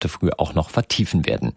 heute früh auch noch vertiefen werden.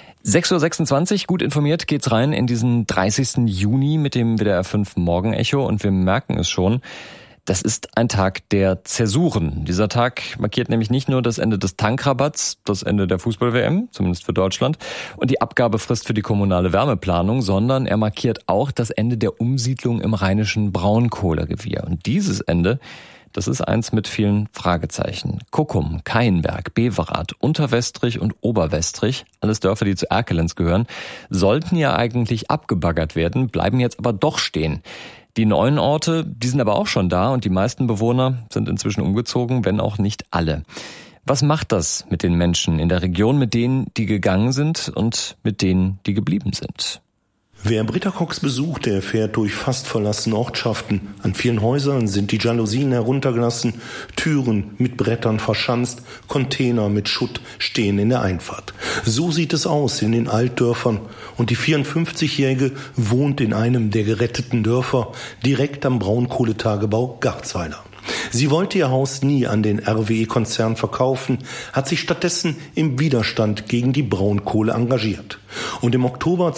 6.26 Uhr, gut informiert, geht's rein in diesen 30. Juni mit dem WDR 5 Morgenecho und wir merken es schon, das ist ein Tag der Zäsuren. Dieser Tag markiert nämlich nicht nur das Ende des Tankrabatts, das Ende der Fußball-WM, zumindest für Deutschland, und die Abgabefrist für die kommunale Wärmeplanung, sondern er markiert auch das Ende der Umsiedlung im rheinischen Braunkohlerevier. Und dieses Ende, das ist eins mit vielen Fragezeichen. Kuckum, Kaienberg, Beverath, Unterwestrich und Oberwestrich, alles Dörfer, die zu Erkelenz gehören, sollten ja eigentlich abgebaggert werden, bleiben jetzt aber doch stehen. Die neuen Orte, die sind aber auch schon da und die meisten Bewohner sind inzwischen umgezogen, wenn auch nicht alle. Was macht das mit den Menschen in der Region, mit denen, die gegangen sind und mit denen, die geblieben sind? Wer Britta Cox besucht, der fährt durch fast verlassene Ortschaften. An vielen Häusern sind die Jalousien heruntergelassen, Türen mit Brettern verschanzt, Container mit Schutt stehen in der Einfahrt. So sieht es aus in den Altdörfern. Und die 54-Jährige wohnt in einem der geretteten Dörfer direkt am Braunkohletagebau Garzweiler. Sie wollte ihr Haus nie an den RWE-Konzern verkaufen, hat sich stattdessen im Widerstand gegen die Braunkohle engagiert. Und im Oktober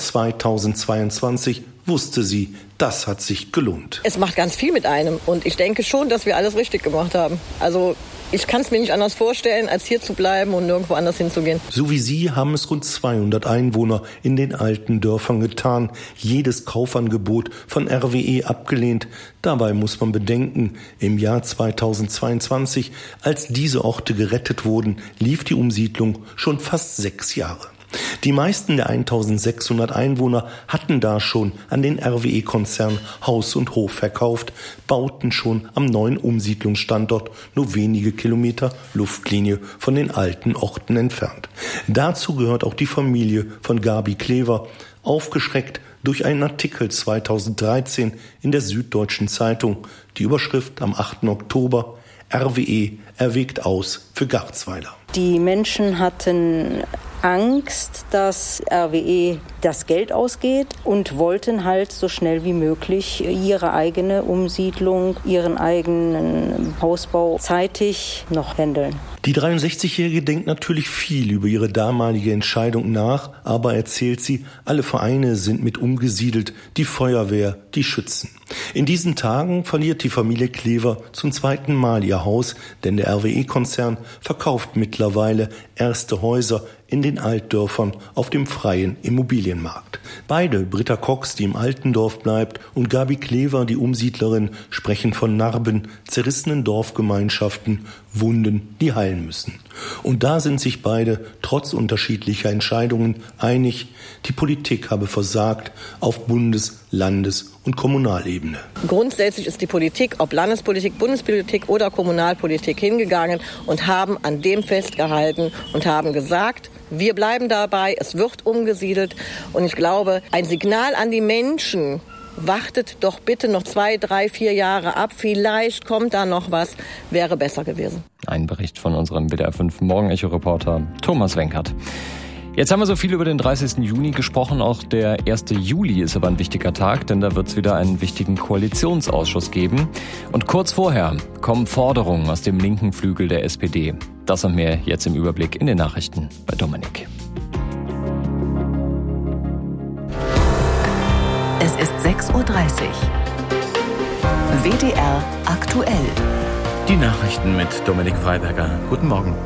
2022 wusste sie, das hat sich gelohnt. Es macht ganz viel mit einem und ich denke schon, dass wir alles richtig gemacht haben. Also ich kann es mir nicht anders vorstellen, als hier zu bleiben und nirgendwo anders hinzugehen. So wie Sie haben es rund 200 Einwohner in den alten Dörfern getan. Jedes Kaufangebot von RWE abgelehnt. Dabei muss man bedenken, im Jahr 2022, als diese Orte gerettet wurden, lief die Umsiedlung schon fast 6 Jahre. Die meisten der 1600 Einwohner hatten da schon an den RWE-Konzern Haus und Hof verkauft, bauten schon am neuen Umsiedlungsstandort nur wenige Kilometer Luftlinie von den alten Orten entfernt. Dazu gehört auch die Familie von Gabi Klever, aufgeschreckt durch einen Artikel 2013 in der Süddeutschen Zeitung. Die Überschrift am 8. Oktober: RWE erwägt aus für Garzweiler. Die Menschen hatten Angst, dass RWE das Geld ausgeht und wollten halt so schnell wie möglich ihre eigene Umsiedlung, ihren eigenen Hausbau zeitig noch handeln. Die 63-Jährige denkt natürlich viel über ihre damalige Entscheidung nach, aber erzählt sie, alle Vereine sind mit umgesiedelt, die Feuerwehr, die Schützen. In diesen Tagen verliert die Familie Klever zum 2. Mal ihr Haus, denn der RWE-Konzern verkauft mittlerweile erste Häuser in den Altdörfern auf dem freien Immobilienmarkt. Beide, Britta Cox, die im Altendorf bleibt, und Gabi Klever, die Umsiedlerin, sprechen von Narben, zerrissenen Dorfgemeinschaften, Wunden, die heilen müssen. Und da sind sich beide trotz unterschiedlicher Entscheidungen einig, die Politik habe versagt auf Bundes-, Landes- und Kommunalebene. Grundsätzlich ist die Politik, ob Landespolitik, Bundespolitik oder Kommunalpolitik, hingegangen und haben an dem festgehalten und haben gesagt, wir bleiben dabei, es wird umgesiedelt. Und ich glaube, ein Signal an die Menschen: wartet doch bitte noch 2, 3, 4 Jahre ab, vielleicht kommt da noch was, wäre besser gewesen. Ein Bericht von unserem WDR 5 Morgenecho-Reporter Thomas Wenkert. Jetzt haben wir so viel über den 30. Juni gesprochen, auch der 1. Juli ist aber ein wichtiger Tag, denn da wird es wieder einen wichtigen Koalitionsausschuss geben. Und kurz vorher kommen Forderungen aus dem linken Flügel der SPD. Das und mehr jetzt im Überblick in den Nachrichten bei Dominik. Es ist 6.30 Uhr. WDR aktuell. Die Nachrichten mit Dominik Freiberger. Guten Morgen.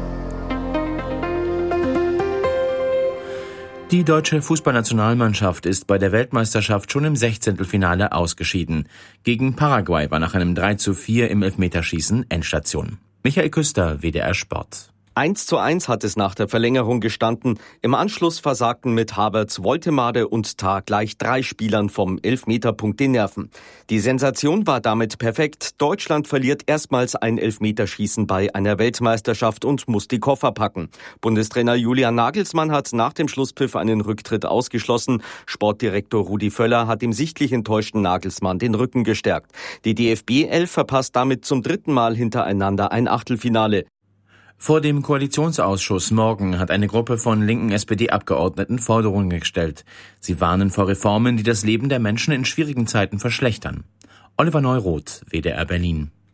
Die deutsche Fußballnationalmannschaft ist bei der Weltmeisterschaft schon im 16. ausgeschieden. Gegen Paraguay war nach einem 3:4 im Elfmeterschießen Endstation. Michael Küster, WDR Sport. 1:1 hat es nach der Verlängerung gestanden. Im Anschluss versagten mit Havertz, Woltemade und Tah gleich 3 Spielern vom Elfmeterpunkt die Nerven. Die Sensation war damit perfekt. Deutschland verliert erstmals ein Elfmeterschießen bei einer Weltmeisterschaft und muss die Koffer packen. Bundestrainer Julian Nagelsmann hat nach dem Schlusspfiff einen Rücktritt ausgeschlossen. Sportdirektor Rudi Völler hat dem sichtlich enttäuschten Nagelsmann den Rücken gestärkt. Die DFB-11 verpasst damit zum 3. Mal hintereinander ein Achtelfinale. Vor dem Koalitionsausschuss morgen hat eine Gruppe von linken SPD-Abgeordneten Forderungen gestellt. Sie warnen vor Reformen, die das Leben der Menschen in schwierigen Zeiten verschlechtern. Oliver Neuroth, WDR Berlin.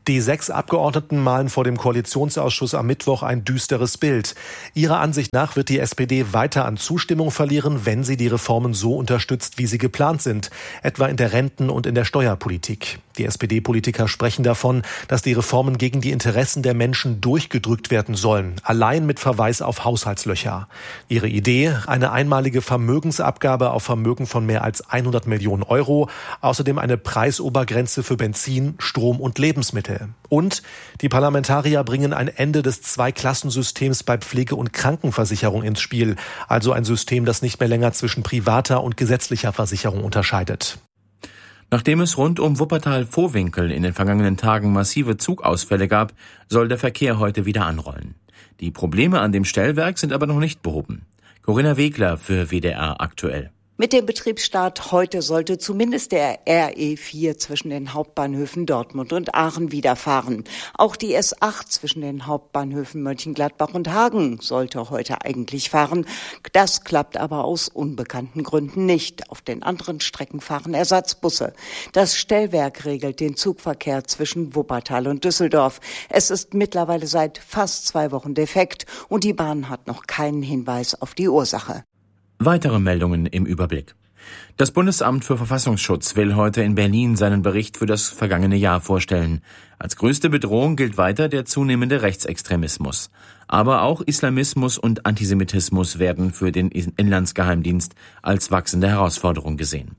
Die 6 Abgeordneten malen vor dem Koalitionsausschuss am Mittwoch ein düsteres Bild. Ihrer Ansicht nach wird die SPD weiter an Zustimmung verlieren, wenn sie die Reformen so unterstützt, wie sie geplant sind, etwa in der Renten- und in der Steuerpolitik. Die SPD-Politiker sprechen davon, dass die Reformen gegen die Interessen der Menschen durchgedrückt werden sollen, allein mit Verweis auf Haushaltslöcher. Ihre Idee: eine einmalige Vermögensabgabe auf Vermögen von mehr als 100 Millionen Euro, außerdem eine Preisobergrenze für Benzin, Strom und Lebensmittel. Und die Parlamentarier bringen ein Ende des Zweiklassensystems bei Pflege- und Krankenversicherung ins Spiel, also ein System, das nicht mehr länger zwischen privater und gesetzlicher Versicherung unterscheidet. Nachdem es rund um Wuppertal-Vohwinkel in den vergangenen Tagen massive Zugausfälle gab, soll der Verkehr heute wieder anrollen. Die Probleme an dem Stellwerk sind aber noch nicht behoben. Corinna Wegler für WDR aktuell. Mit dem Betriebsstart heute sollte zumindest der RE4 zwischen den Hauptbahnhöfen Dortmund und Aachen wieder fahren. Auch die S8 zwischen den Hauptbahnhöfen Mönchengladbach und Hagen sollte heute eigentlich fahren. Das klappt aber aus unbekannten Gründen nicht. Auf den anderen Strecken fahren Ersatzbusse. Das Stellwerk regelt den Zugverkehr zwischen Wuppertal und Düsseldorf. Es ist mittlerweile seit fast 2 Wochen defekt und die Bahn hat noch keinen Hinweis auf die Ursache. Weitere Meldungen im Überblick. Das Bundesamt für Verfassungsschutz will heute in Berlin seinen Bericht für das vergangene Jahr vorstellen. Als größte Bedrohung gilt weiter der zunehmende Rechtsextremismus. Aber auch Islamismus und Antisemitismus werden für den Inlandsgeheimdienst als wachsende Herausforderung gesehen.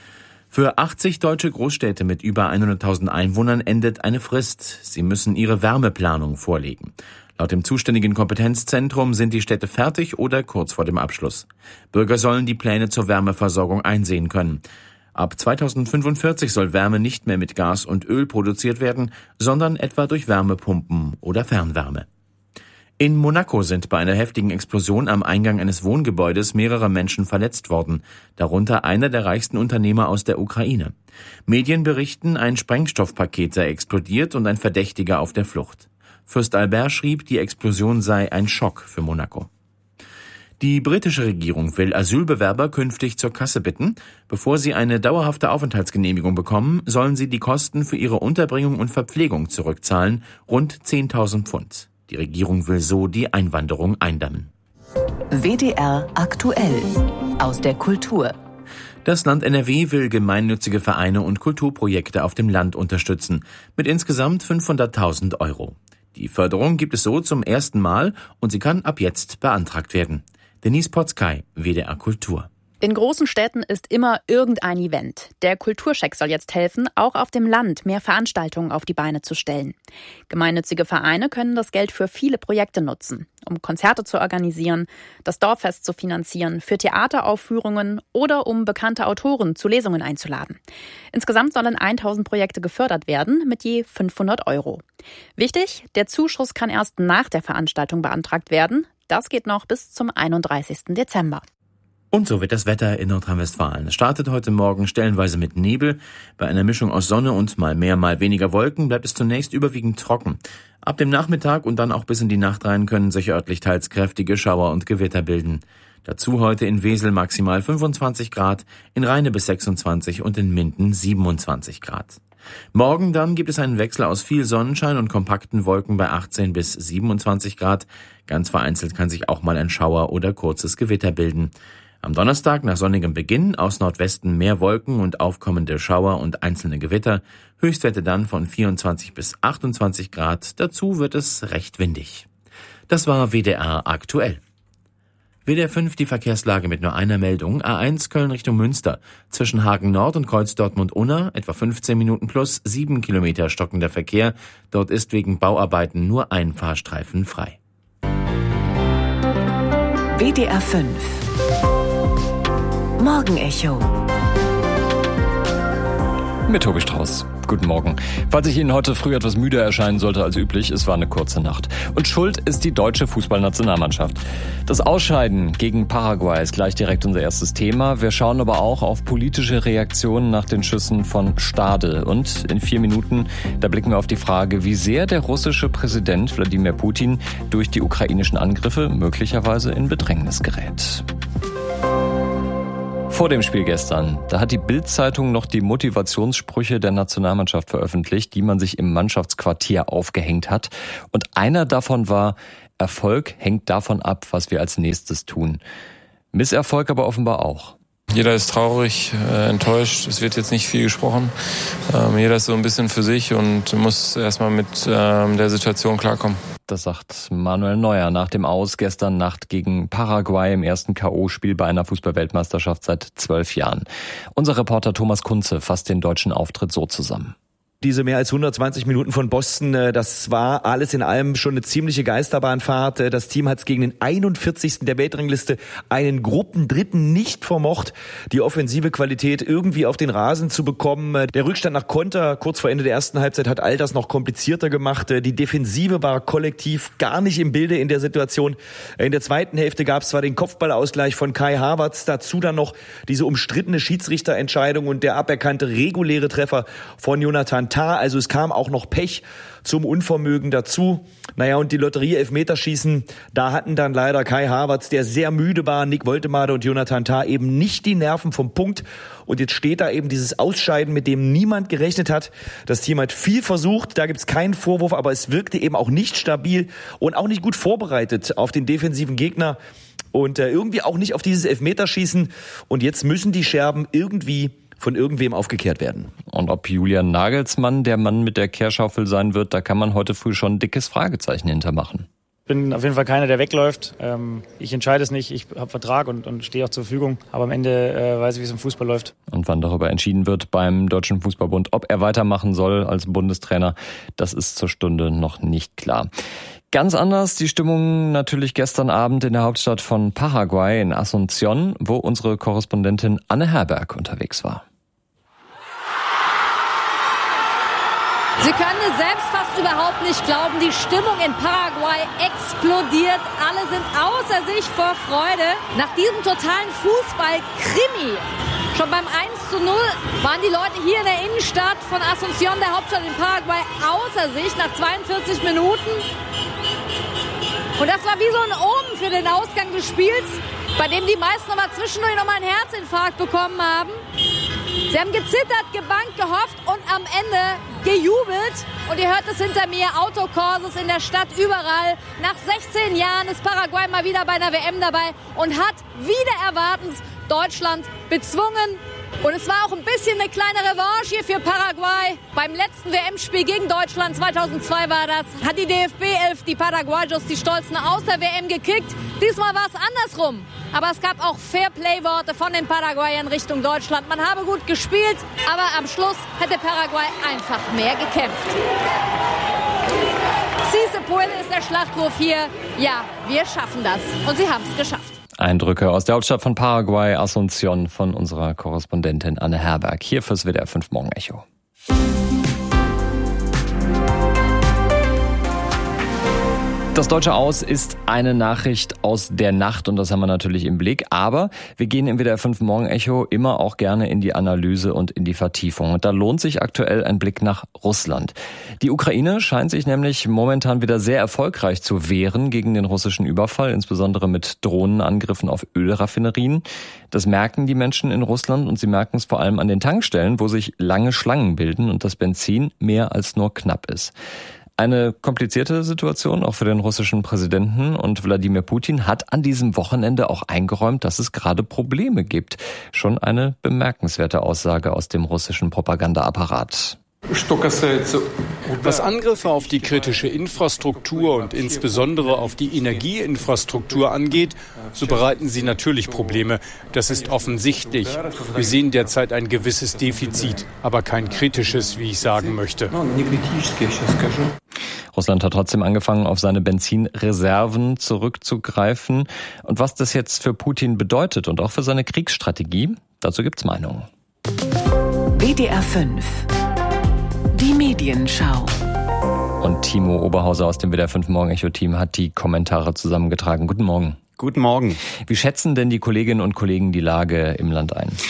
Für 80 deutsche Großstädte mit über 100.000 Einwohnern endet eine Frist. Sie müssen ihre Wärmeplanung vorlegen. Laut dem zuständigen Kompetenzzentrum sind die Städte fertig oder kurz vor dem Abschluss. Bürger sollen die Pläne zur Wärmeversorgung einsehen können. Ab 2045 soll Wärme nicht mehr mit Gas und Öl produziert werden, sondern etwa durch Wärmepumpen oder Fernwärme. In Monaco sind bei einer heftigen Explosion am Eingang eines Wohngebäudes mehrere Menschen verletzt worden, darunter einer der reichsten Unternehmer aus der Ukraine. Medien berichten, ein Sprengstoffpaket sei explodiert und ein Verdächtiger auf der Flucht. Fürst Albert schrieb, die Explosion sei ein Schock für Monaco. Die britische Regierung will Asylbewerber künftig zur Kasse bitten. Bevor sie eine dauerhafte Aufenthaltsgenehmigung bekommen, sollen sie die Kosten für ihre Unterbringung und Verpflegung zurückzahlen, rund 10.000 Pfund. Die Regierung will so die Einwanderung eindämmen. WDR aktuell aus der Kultur. Das Land NRW will gemeinnützige Vereine und Kulturprojekte auf dem Land unterstützen, mit insgesamt 500.000 Euro. Die Förderung gibt es so zum ersten Mal und sie kann ab jetzt beantragt werden. Denise Potzkay, WDR Kultur. In großen Städten ist immer irgendein Event. Der Kulturscheck soll jetzt helfen, auch auf dem Land mehr Veranstaltungen auf die Beine zu stellen. Gemeinnützige Vereine können das Geld für viele Projekte nutzen, um Konzerte zu organisieren, das Dorffest zu finanzieren, für Theateraufführungen oder um bekannte Autoren zu Lesungen einzuladen. Insgesamt sollen 1.000 Projekte gefördert werden mit je 500 Euro. Wichtig, der Zuschuss kann erst nach der Veranstaltung beantragt werden. Das geht noch bis zum 31. Dezember. Und so wird das Wetter in Nordrhein-Westfalen. Es startet heute Morgen stellenweise mit Nebel. Bei einer Mischung aus Sonne und mal mehr, mal weniger Wolken bleibt es zunächst überwiegend trocken. Ab dem Nachmittag und dann auch bis in die Nacht rein können sich örtlich teils kräftige Schauer und Gewitter bilden. Dazu heute in Wesel maximal 25 Grad, in Rheine bis 26 und in Minden 27 Grad. Morgen dann gibt es einen Wechsel aus viel Sonnenschein und kompakten Wolken bei 18 bis 27 Grad. Ganz vereinzelt kann sich auch mal ein Schauer oder kurzes Gewitter bilden. Am Donnerstag nach sonnigem Beginn aus Nordwesten mehr Wolken und aufkommende Schauer und einzelne Gewitter. Höchstwerte dann von 24 bis 28 Grad. Dazu wird es recht windig. Das war WDR aktuell. WDR 5 die Verkehrslage mit nur einer Meldung. A1 Köln Richtung Münster. Zwischen Hagen Nord und Kreuz Dortmund-Unna etwa 15 Minuten plus 7 Kilometer stockender Verkehr. Dort ist wegen Bauarbeiten nur ein Fahrstreifen frei. WDR 5 Morgenecho mit Tobi Strauß. Guten Morgen. Falls ich Ihnen heute früh etwas müder erscheinen sollte als üblich, es war eine kurze Nacht. Und schuld ist die deutsche Fußballnationalmannschaft. Das Ausscheiden gegen Paraguay ist gleich direkt unser erstes Thema. Wir schauen aber auch auf politische Reaktionen nach den Schüssen von Stade. Und in 4 Minuten, da blicken wir auf die Frage, wie sehr der russische Präsident Wladimir Putin durch die ukrainischen Angriffe möglicherweise in Bedrängnis gerät. Vor dem Spiel gestern, da hat die Bild-Zeitung noch die Motivationssprüche der Nationalmannschaft veröffentlicht, die man sich im Mannschaftsquartier aufgehängt hat. Und einer davon war: Erfolg hängt davon ab, was wir als nächstes tun. Misserfolg aber offenbar auch. Jeder ist traurig, enttäuscht. Es wird jetzt nicht viel gesprochen. Jeder ist so ein bisschen für sich und muss erstmal mit der Situation klarkommen. Das sagt Manuel Neuer nach dem Aus gestern Nacht gegen Paraguay im ersten K.O.-Spiel bei einer Fußball-Weltmeisterschaft seit 12 Jahren. Unser Reporter Thomas Kunze fasst den deutschen Auftritt so zusammen. Diese mehr als 120 Minuten von Boston, das war alles in allem schon eine ziemliche Geisterbahnfahrt. Das Team hat es gegen den 41. der Weltrangliste, einen Gruppendritten, nicht vermocht, die offensive Qualität irgendwie auf den Rasen zu bekommen. Der Rückstand nach Konter kurz vor Ende der ersten Halbzeit hat all das noch komplizierter gemacht. Die Defensive war kollektiv gar nicht im Bilde in der Situation. In der zweiten Hälfte gab es zwar den Kopfballausgleich von Kai Havertz, dazu dann noch diese umstrittene Schiedsrichterentscheidung und der aberkannte reguläre Treffer von Jonathan Tah. Also es kam auch noch Pech zum Unvermögen dazu. Naja, und die Lotterie-Elfmeterschießen, da hatten dann leider Kai Havertz, der sehr müde war, Nick Woltemade und Jonathan Tah eben nicht die Nerven vom Punkt. Und jetzt steht da eben dieses Ausscheiden, mit dem niemand gerechnet hat. Das Team hat viel versucht, da gibt's keinen Vorwurf, aber es wirkte eben auch nicht stabil und auch nicht gut vorbereitet auf den defensiven Gegner und irgendwie auch nicht auf dieses Elfmeterschießen. Und jetzt müssen die Scherben irgendwie von irgendwem aufgekehrt werden. Und ob Julian Nagelsmann der Mann mit der Kehrschaufel sein wird, da kann man heute früh schon ein dickes Fragezeichen hintermachen. Ich bin auf jeden Fall keiner, der wegläuft. Ich entscheide es nicht, ich habe Vertrag und stehe auch zur Verfügung. Aber am Ende weiß ich, wie es im Fußball läuft. Und wann darüber entschieden wird beim Deutschen Fußballbund, ob er weitermachen soll als Bundestrainer, das ist zur Stunde noch nicht klar. Ganz anders die Stimmung natürlich gestern Abend in der Hauptstadt von Paraguay in Asunción, wo unsere Korrespondentin Anne Herberg unterwegs war. Sie können es selbst fast überhaupt nicht glauben. Die Stimmung in Paraguay explodiert. Alle sind außer sich vor Freude. Nach diesem totalen Fußball-Krimi, schon beim 1:0, waren die Leute hier in der Innenstadt von Asunción, der Hauptstadt in Paraguay, außer sich nach 42 Minuten. Und das war wie so ein Omen für den Ausgang des Spiels, bei dem die meisten aber zwischendurch noch mal einen Herzinfarkt bekommen haben. Sie haben gezittert, gebangt, gehofft und am Ende gejubelt. Und ihr hört es hinter mir, Autokurses in der Stadt, überall. Nach 16 Jahren ist Paraguay mal wieder bei einer WM dabei und hat wieder erwartens Deutschland bezwungen. Und es war auch ein bisschen eine kleine Revanche hier für Paraguay. Beim letzten WM-Spiel gegen Deutschland, 2002 war das, hat die DFB-11, die Paraguayos, die Stolzen aus der WM gekickt. Diesmal war es andersrum. Aber es gab auch Fairplay-Worte von den Paraguayern Richtung Deutschland. Man habe gut gespielt, aber am Schluss hätte Paraguay einfach mehr gekämpft. Si se puede ist der Schlachtruf hier. Ja, wir schaffen das. Und sie haben es geschafft. Eindrücke aus der Hauptstadt von Paraguay, Asunción, von unserer Korrespondentin Anne Herberg, hier fürs WDR 5 Morgen Echo. Das deutsche Aus ist eine Nachricht aus der Nacht und das haben wir natürlich im Blick. Aber wir gehen im WDR 5 Morgen Echo immer auch gerne in die Analyse und in die Vertiefung. Und da lohnt sich aktuell ein Blick nach Russland. Die Ukraine scheint sich nämlich momentan wieder sehr erfolgreich zu wehren gegen den russischen Überfall, insbesondere mit Drohnenangriffen auf Ölraffinerien. Das merken die Menschen in Russland und sie merken es vor allem an den Tankstellen, wo sich lange Schlangen bilden und das Benzin mehr als nur knapp ist. Eine komplizierte Situation auch für den russischen Präsidenten und Wladimir Putin hat an diesem Wochenende auch eingeräumt, dass es gerade Probleme gibt. Schon eine bemerkenswerte Aussage aus dem russischen Propagandaapparat. Was Angriffe auf die kritische Infrastruktur und insbesondere auf die Energieinfrastruktur angeht, so bereiten sie natürlich Probleme. Das ist offensichtlich. Wir sehen derzeit ein gewisses Defizit, aber kein kritisches, wie ich sagen möchte. Russland hat trotzdem angefangen, auf seine Benzinreserven zurückzugreifen. Und was das jetzt für Putin bedeutet und auch für seine Kriegsstrategie, dazu gibt's Meinungen. WDR 5 Die Medienschau. Und Timo Oberhauser aus dem WDR 5 Morgen Echo Team hat die Kommentare zusammengetragen. Guten Morgen. Guten Morgen. Wie schätzen denn die Kolleginnen und Kollegen die Lage im Land ein?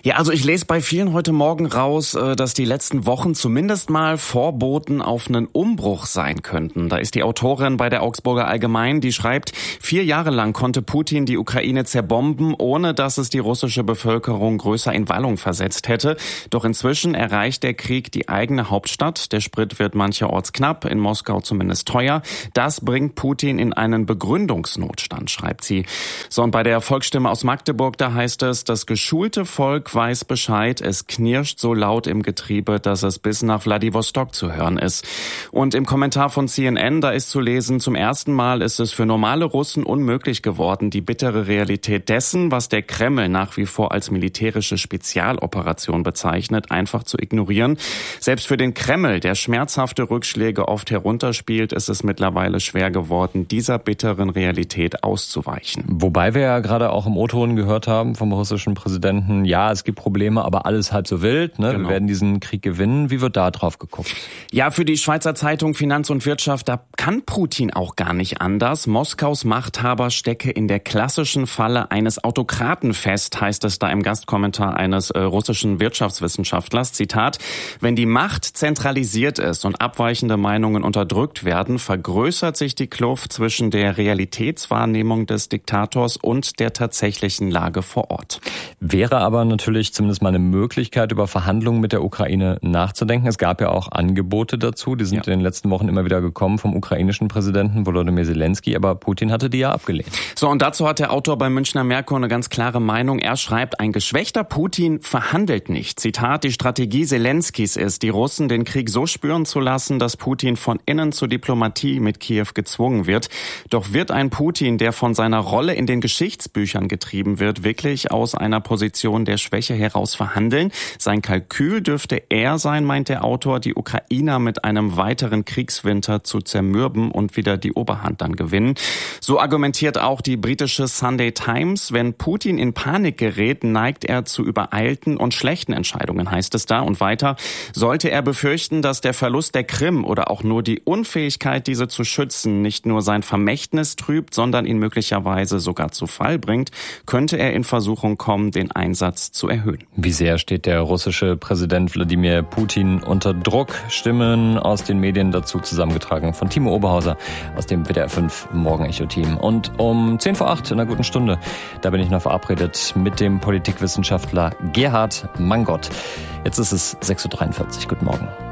Ja, also ich lese bei vielen heute Morgen raus, dass die letzten Wochen zumindest mal Vorboten auf einen Umbruch sein könnten. Da ist die Autorin bei der Augsburger Allgemein, die schreibt, 4 Jahre lang konnte Putin die Ukraine zerbomben, ohne dass es die russische Bevölkerung größer in Wallung versetzt hätte. Doch inzwischen erreicht der Krieg die eigene Hauptstadt. Der Sprit wird mancherorts knapp, in Moskau zumindest teuer. Das bringt Putin in einen Begründungsnotstand, schreibt sie. So, und bei der Volksstimme aus Magdeburg, da heißt es, das geschulte Volk weiß Bescheid, es knirscht so laut im Getriebe, dass es bis nach Wladiwostok zu hören ist. Und im Kommentar von CNN, da ist zu lesen, zum ersten Mal ist es für normale Russen unmöglich geworden, die bittere Realität dessen, was der Kreml nach wie vor als militärische Spezialoperation bezeichnet, einfach zu ignorieren. Selbst für den Kreml, der schmerzhafte Rückschläge oft herunterspielt, ist es mittlerweile schwer geworden, dieser bitteren Realität auszuweichen. Wobei wir ja gerade auch im O-Ton gehört haben vom russischen Präsidenten, ja, es gibt Probleme, aber alles halb so wild. Ne? Genau. Wir werden diesen Krieg gewinnen. Wie wird da drauf geguckt? Ja, für die Schweizer Zeitung Finanz und Wirtschaft, da kann Putin auch gar nicht anders. Moskaus Machthaber stecke in der klassischen Falle eines Autokraten fest, heißt es da im Gastkommentar eines russischen Wirtschaftswissenschaftlers. Zitat, wenn die Macht zentralisiert ist und abweichende Meinungen unterdrückt werden, vergrößert sich die Kluft zwischen der Realitätswahrnehmung des Diktators und der tatsächlichen Lage vor Ort. Wäre aber natürlich zumindest mal eine Möglichkeit, über Verhandlungen mit der Ukraine nachzudenken. Es gab ja auch Angebote dazu, die sind in den letzten Wochen immer wieder gekommen vom ukrainischen Präsidenten Volodymyr Zelensky, aber Putin hatte die ja abgelehnt. So, und dazu hat der Autor beim Münchner Merkur eine ganz klare Meinung. Er schreibt, ein geschwächter Putin verhandelt nicht. Zitat, die Strategie Zelenskys ist, die Russen den Krieg so spüren zu lassen, dass Putin von innen zur Diplomatie mit Kiew gezwungen wird. Doch wird ein Putin, der von seiner Rolle in den Geschichtsbüchern getrieben wird, wirklich aus einer Position der Schwäche heraus verhandeln? Sein Kalkül dürfte eher sein, meint der Autor, die Ukrainer mit einem weiteren Kriegswinter zu zermürben und wieder die Oberhand dann gewinnen. So argumentiert auch die britische Sunday Times. Wenn Putin in Panik gerät, neigt er zu übereilten und schlechten Entscheidungen, heißt es da. Und weiter, sollte er befürchten, dass der Verlust der Krim oder auch nur die Unfähigkeit, diese zu schützen, nicht nur sein Vermächtnis trübt, sondern ihn möglicherweise sogar zu Fall bringt, könnte er in Versuchung kommen, den Einsatz zu erhöhen. Wie sehr steht der russische Präsident Wladimir Putin unter Druck? Stimmen aus den Medien dazu zusammengetragen von Timo Oberhauser aus dem WDR 5 Morgenecho-Team. Und um 7:10 in einer guten Stunde, da bin ich noch verabredet mit dem Politikwissenschaftler Gerhard Mangott. Jetzt ist es 6:43 Uhr. Guten Morgen.